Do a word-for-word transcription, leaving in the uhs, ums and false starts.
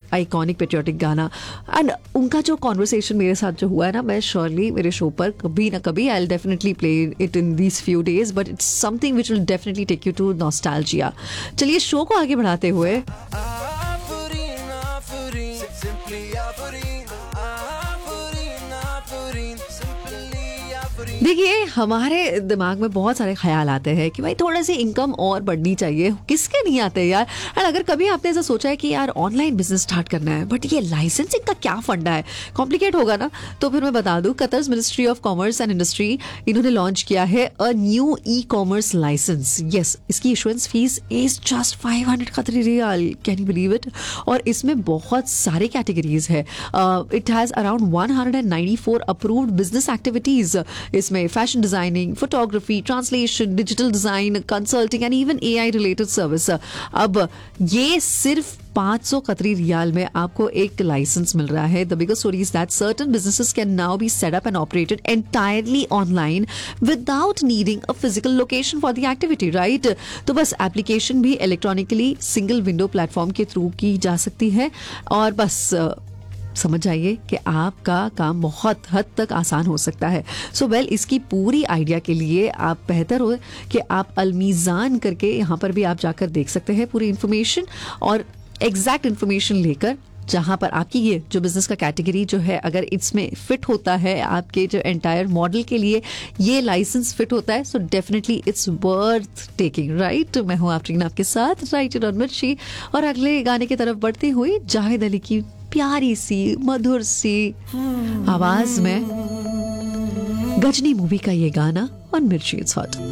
Iconic patriotic गाना. And उनका जो कॉन्वर्सेशन मेरे साथ जो हुआ है ना, मैं श्योरली मेरे शो पर कभी ना कभी I will definitely play it in these few days, but it's something which will definitely take you to nostalgia. चलिए शो को आगे बढ़ाते हुए देखिए, हमारे दिमाग में बहुत सारे ख्याल आते हैं कि भाई थोड़ा सी इनकम और बढ़नी चाहिए. किसके नहीं आते यार. एंड अगर कभी आपने ऐसा सोचा है कि यार ऑनलाइन बिजनेस स्टार्ट करना है, बट ये लाइसेंसिंग का क्या फंडा है, कॉम्प्लिकेट होगा ना, तो फिर मैं बता दूं, Qatar's ministry of commerce and industry इन्होंने लॉन्च किया है a new e commerce licence. Yes, इसकी issuance fees is just five hundred कतरी riyal. Can you believe it. और इसमें बहुत सारे कैटेगरीज है. It has around one hundred ninety four approved business activities. इसमें fashion designing, photography, translation, digital design, consulting and even AI related service. अब ये सिर्फ पाँच सौ कतरी रियाल में आपको एक लाइसेंस मिल रहा है. The biggest story is that certain businesses can now B set up and operated entirely online without needing a physical location for the activity, right. तो बस एप्लीकेशन भी इलेक्ट्रॉनिकली सिंगल विंडो प्लेटफॉर्म के through की जा सकती है और बस समझ जाइए कि आपका काम बहुत हद तक आसान हो सकता है. सो वेल, इसकी पूरी आइडिया के लिए आप बेहतर हो कि आप अलमीज़ान करके यहाँ पर भी आप जाकर देख सकते हैं पूरी इन्फॉर्मेशन और एग्जैक्ट इन्फॉर्मेशन लेकर, जहाँ पर आपकी ये जो बिजनेस का कैटेगरी जो है, अगर इसमें फिट होता है, आपके जो एंटायर मॉडल के लिए ये लाइसेंस फिट होता है, so definitely it's worth taking, right. मैं हूँ आफरीन आपके साथ, राइट ऑन मिर्ची. और अगले गाने की तरफ बढ़ती हुई जाहिद अली की प्यारी सी मधुर सी आवाज में गजनी मूवी का ये गाना ऑन मिर्ची इट्स हॉट.